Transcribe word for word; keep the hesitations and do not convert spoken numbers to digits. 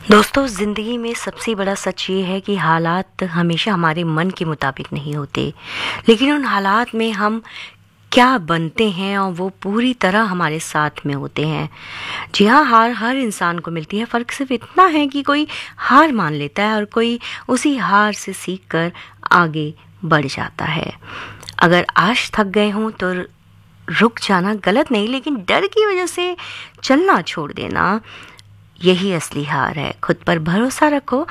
दोस्तों, ज़िंदगी में सबसे बड़ा सच ये है कि हालात हमेशा हमारे मन के मुताबिक नहीं होते, लेकिन उन हालात में हम क्या बनते हैं और वो पूरी तरह हमारे साथ में होते हैं। जी हाँ, हार हर इंसान को मिलती है, फ़र्क सिर्फ इतना है कि कोई हार मान लेता है और कोई उसी हार से सीख कर आगे बढ़ जाता है। अगर आज थक गए हों तो रुक जाना गलत नहीं, लेकिन डर की वजह से चलना छोड़ देना यही असली हार है। खुद पर भरोसा रखो